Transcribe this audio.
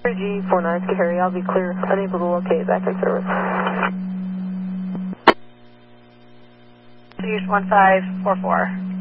G49 Skahari, I'll be clear, unable to locate back in service. Use 1544.